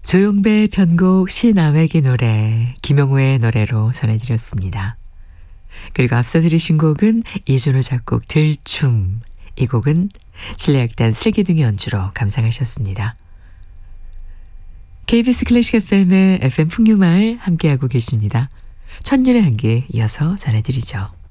조용배의 편곡 신아외기 노래, 김용우의 노래로 전해드렸습니다. 그리고 앞서 들으신 곡은 이준호 작곡 들춤, 이 곡은 실내악단 슬기둥이 연주로 감상하셨습니다. KBS 클래식 FM의 FM 풍류마을 함께하고 계십니다. 천년의 한기 이어서 전해드리죠.